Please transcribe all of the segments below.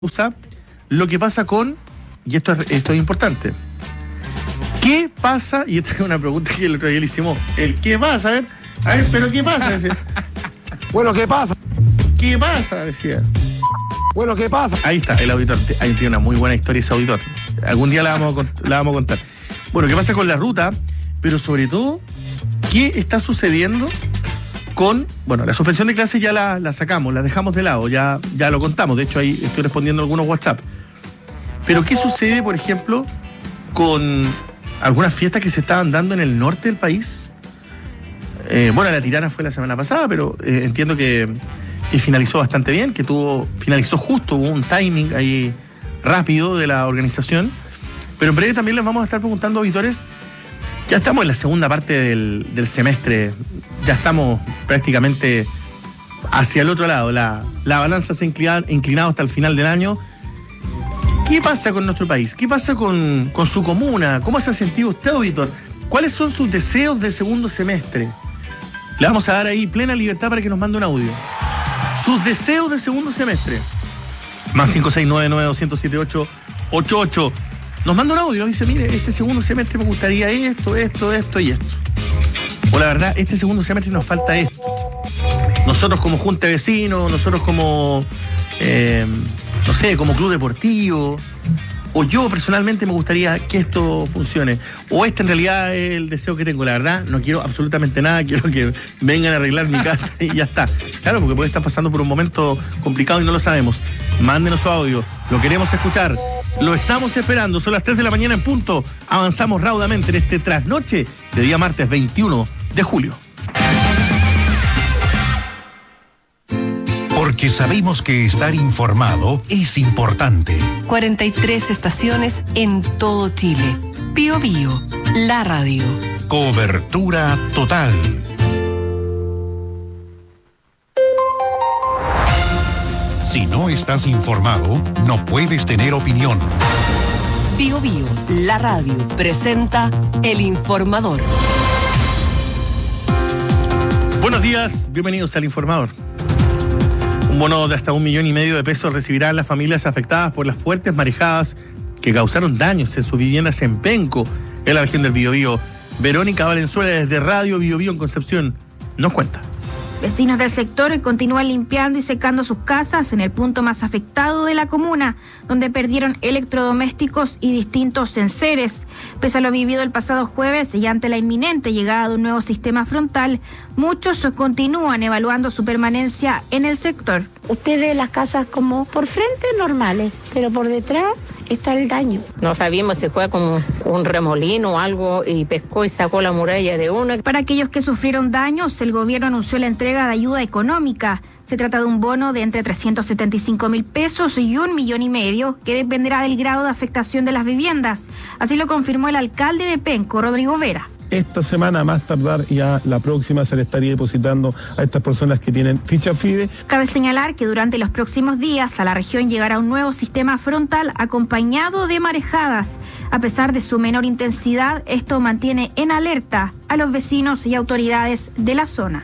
usa lo que pasa con, y esto es importante, ¿qué pasa? Y esta es una pregunta que el otro día le hicimos, el ¿qué pasa? A ver, pero ¿qué pasa? Decía. Bueno, ¿qué pasa? ¿Qué pasa? Decía. Bueno, ¿qué pasa? Ahí está, el auditor, ahí tiene una muy buena historia ese auditor, algún día la vamos a contar. Bueno, ¿qué pasa con la ruta? Pero sobre todo, ¿qué está sucediendo con, bueno, la suspensión de clases ya la sacamos, la dejamos de lado, ya lo contamos, de hecho ahí estoy respondiendo algunos WhatsApp. Pero ¿qué sucede, por ejemplo, con algunas fiestas que se estaban dando en el norte del país? Bueno, la Tirana fue la semana pasada, pero entiendo que finalizó bastante bien, finalizó justo, hubo un timing ahí rápido de la organización. Pero en breve también les vamos a estar preguntando, auditores, ya estamos en la segunda parte del semestre, ya estamos prácticamente hacia el otro lado, la balanza se ha inclinado hasta el final del año. ¿Qué pasa con nuestro país? ¿Qué pasa con su comuna? ¿Cómo se ha sentido usted, auditor? ¿Cuáles son sus deseos de segundo semestre? Le vamos a dar ahí plena libertad para que nos mande un audio. Sus deseos de segundo semestre. Más 569-9207-888. Nos manda un audio, dice, mire, este segundo semestre me gustaría esto y esto. O la verdad, este segundo semestre nos falta esto. Nosotros como junta de vecinos, nosotros como, no sé, como club deportivo, o yo personalmente me gustaría que esto funcione. O este en realidad es el deseo que tengo. La verdad, no quiero absolutamente nada, quiero que vengan a arreglar mi casa y ya está. Claro, porque puede estar pasando por un momento complicado y no lo sabemos. Mándenos su audio, lo queremos escuchar. Lo estamos esperando, son las 3 de la mañana en punto. Avanzamos raudamente en este trasnoche de día martes 21 de julio. Porque sabemos que estar informado es importante. 43 estaciones en todo Chile. Bío Bío, la radio. Cobertura total. Si no estás informado, no puedes tener opinión. Bío Bío, la radio, presenta El Informador. Buenos días, bienvenidos al Informador. Un bono de hasta 1,5 millones de pesos recibirán las familias afectadas por las fuertes marejadas que causaron daños en sus viviendas en Penco, en la región del Biobío. Verónica Valenzuela, desde Radio Biobío en Concepción, nos cuenta. Vecinos del sector continúan limpiando y secando sus casas en el punto más afectado de la comuna, donde perdieron electrodomésticos y distintos enseres. Pese a lo vivido el pasado jueves y ante la inminente llegada de un nuevo sistema frontal, muchos continúan evaluando su permanencia en el sector. Usted ve las casas como por frente normales, pero por detrás está el daño. No sabíamos si fue como un remolino o algo y pescó y sacó la muralla de uno. Para aquellos que sufrieron daños, el gobierno anunció la entrega de ayuda económica. Se trata de un bono de entre 375.000 pesos y 1,5 millones, que dependerá del grado de afectación de las viviendas. Así lo confirmó el alcalde de Penco, Rodrigo Vera. Esta semana, más tardar, ya la próxima se le estaría depositando a estas personas que tienen ficha FIDE. Cabe señalar que durante los próximos días a la región llegará un nuevo sistema frontal acompañado de marejadas. A pesar de su menor intensidad, esto mantiene en alerta a los vecinos y autoridades de la zona.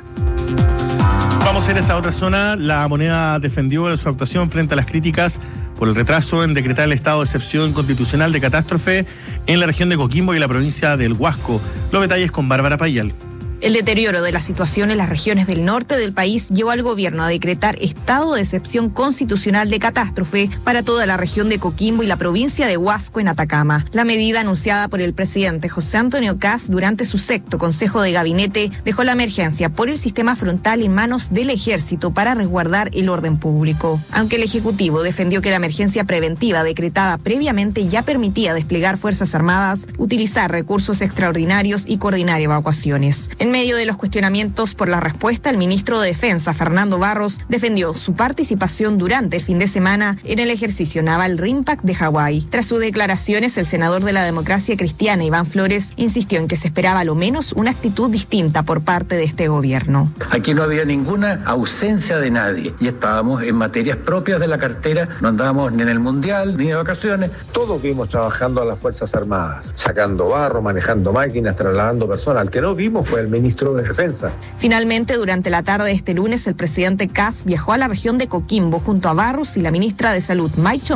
Vamos a ir a esta otra zona. La Moneda defendió su actuación frente a las críticas por el retraso en decretar el estado de excepción constitucional de catástrofe en la región de Coquimbo y la provincia del Huasco. Los detalles con Bárbara Payal. El deterioro de la situación en las regiones del norte del país llevó al gobierno a decretar estado de excepción constitucional de catástrofe para toda la región de Coquimbo y la provincia de Huasco en Atacama. La medida anunciada por el presidente José Antonio Kast durante su sexto Consejo de Gabinete dejó la emergencia por el sistema frontal en manos del Ejército para resguardar el orden público. Aunque el Ejecutivo defendió que la emergencia preventiva decretada previamente ya permitía desplegar Fuerzas Armadas, utilizar recursos extraordinarios y coordinar evacuaciones. En medio de los cuestionamientos por la respuesta, el ministro de Defensa, Fernando Barros, defendió su participación durante el fin de semana en el ejercicio naval RIMPAC de Hawái. Tras sus declaraciones, el senador de la Democracia Cristiana, Iván Flores, insistió en que se esperaba a lo menos una actitud distinta por parte de este gobierno. Aquí no había ninguna ausencia de nadie y estábamos en materias propias de la cartera, no andábamos ni en el Mundial ni de vacaciones. Todos vimos trabajando a las Fuerzas Armadas, sacando barro, manejando máquinas, trasladando personas. Al que no vimos fue el ministro de Defensa. Finalmente, durante la tarde de este lunes, el presidente Kast viajó a la región de Coquimbo junto a Barros y la ministra de Salud, Maicho